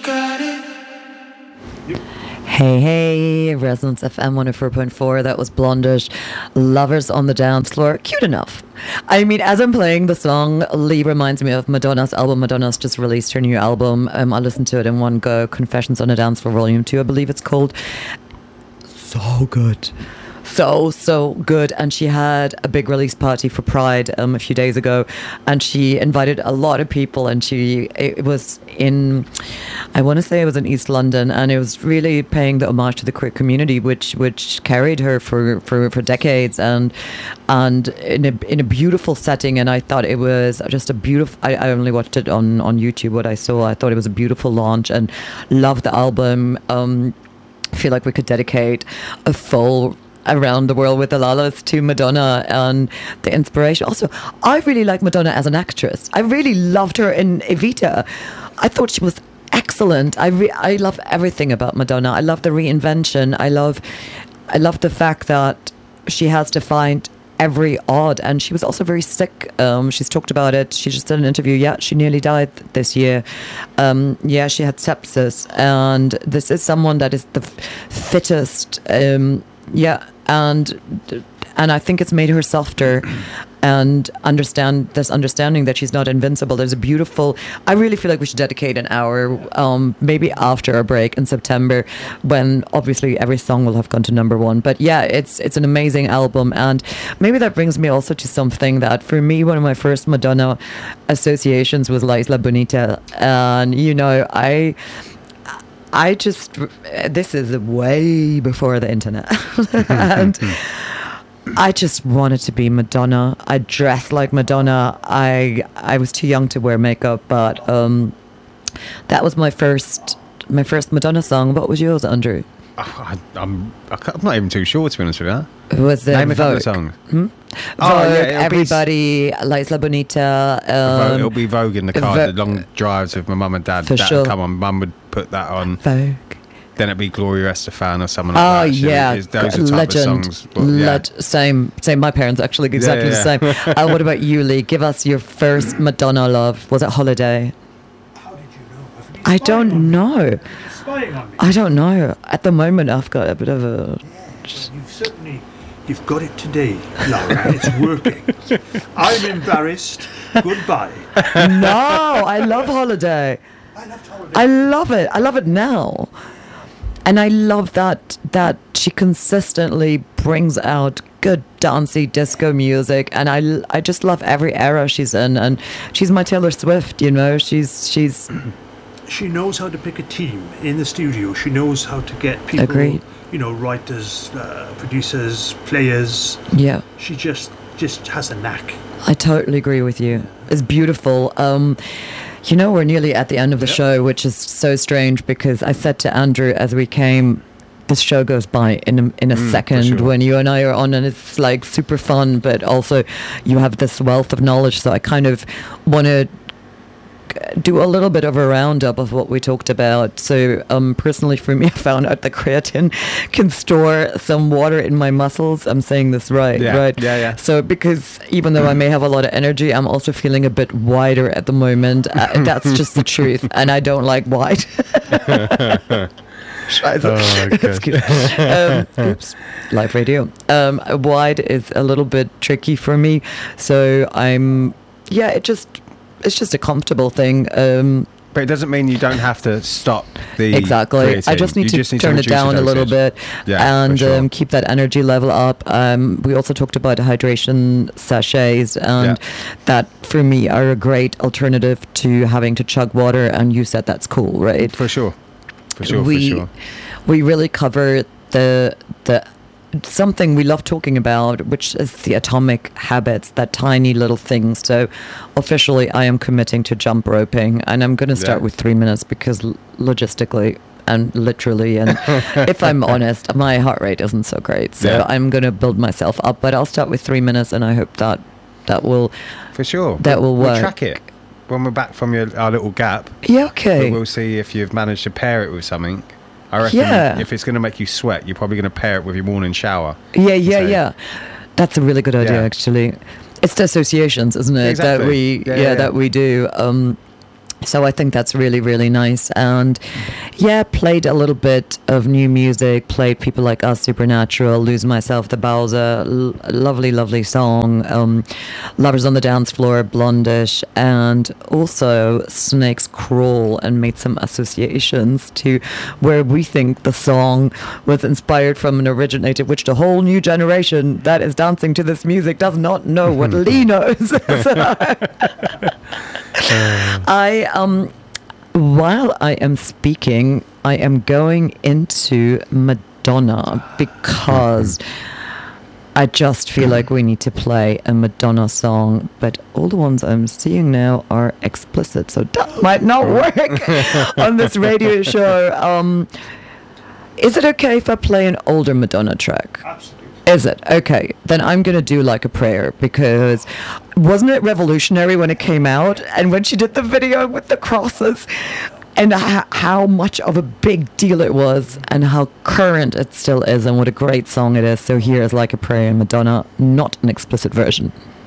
Hey, hey, Resonance FM 104.4. That was Blondish. Lovers on the Dance Floor. Cute enough. I mean, as I'm playing the song, Lee reminds me of Madonna's album. Madonna's just released her new album. I listened to it in one go. Confessions on a Dance Floor Volume 2, I believe it's called. So good. So good. And she had a big release party for Pride a few days ago, and she invited a lot of people, and it was in, I want to say it was in East London, and it was really paying the homage to the queer community, which carried her for decades, and in a beautiful setting. And I thought it was just a beautiful, I only watched it on YouTube, what I saw. I thought it was a beautiful launch and loved the album. I feel like we could dedicate a full Around the World with the Lalas to Madonna and the inspiration. Also, I really like Madonna as an actress. I really loved her in Evita. I thought she was excellent. I love everything about Madonna. I love the reinvention. I love the fact that she has to find every odd, and she was also very sick. She's talked about it. She just did an interview. Yeah, she nearly died this year. She had sepsis, and this is someone that is the fittest. And I think it's made her softer and understanding that she's not invincible. There's a beautiful, I really feel like we should dedicate an hour, maybe after our break in September, when obviously every song will have gone to number one. But yeah, it's an amazing album. And maybe that brings me also to something that for me, one of my first Madonna associations was La Isla Bonita. And, you know, this is way before the internet. And I just wanted to be Madonna. I dressed like Madonna. I was too young to wear makeup, but that was my first Madonna song. What was yours, Andrew? I'm not even too sure, to be honest with you. It was Name a couple Vogue. of songs. Vogue, Everybody, La Isla Bonita. It'll be Vogue in the car, the long drives with my mum and dad. For sure. Come on, mum would put that on. Vogue. Then it'd be Gloria Estefan or someone like that. Yeah, Those are the type of songs. But, Same. My parents actually exactly the same. What about you, Lee? Give us your first Madonna love. Was it Holiday? How did you know? I don't know. Spying on me. I don't know. At the moment, I've got a bit of a. You've got it today, Laura. It's working. I'm embarrassed. Goodbye. No, I love Holiday. I loved Holiday. I love it. I love it now. And I love that she consistently brings out good dancey disco music, and I just love every era she's in, and she's my Taylor Swift, you know. She's She knows how to pick a team in the studio. She knows how to get people, Agreed. you know, writers, producers, players. Yeah. She just has a knack. I totally agree with you. It's beautiful. You know, we're nearly at the end of the show, which is so strange because I said to Andrew as we came, this show goes by in a second sure. when you and I are on, and it's like super fun, but also you have this wealth of knowledge. So I kind of want to do a little bit of a roundup of what we talked about. So personally for me, I found out that creatine can store some water in my muscles. I'm saying this right, right? Yeah. So because even though I may have a lot of energy, I'm also feeling a bit wider at the moment. That's just the truth, and I don't like white. That's cute. Oops, live radio. Wide is a little bit tricky for me, so it's just a comfortable thing. But it doesn't mean you don't have to stop the exactly. creatine. I just need to turn it down a little bit and keep that energy level up. We also talked about hydration sachets, and that for me are a great alternative to having to chug water. And you said that's cool, right? For sure. We really cover the something we love talking about, which is the atomic habits, that tiny little things. So officially I am committing to jump roping, and I'm going to start with 3 minutes because logistically and literally, and if I'm honest, my heart rate isn't so great, so I'm going to build myself up, but I'll start with 3 minutes, and I hope that will for sure will work. We'll track it when we're back from our little gap. Okay, but we'll see if you've managed to pair it with something. I reckon if it's going to make you sweat, you're probably going to pair it with your morning shower. Yeah. That's a really good idea, actually. It's the associations, isn't it? Exactly. That we that we do. So I think that's really, really nice. And yeah, played a little bit of new music, played people like Us, Supernatural, Lose Myself, The Bowser, lovely, lovely song, Lovers on the Dance Floor, Blondish, and also Snakes Crawl, and made some associations to where we think the song was inspired from and originated, which the whole new generation that is dancing to this music does not know what Lee knows. While I am speaking, I am going into Madonna because I just feel like we need to play a Madonna song, but all the ones I'm seeing now are explicit, so that might not work on this radio show. Is it okay if I play an older Madonna track? Absolutely. Is it? Okay. Then I'm going to do Like a Prayer, because wasn't it revolutionary when it came out? And when she did the video with the crosses, and how much of a big deal it was, and how current it still is, and what a great song it is. So here is Like a Prayer, Madonna, not an explicit version.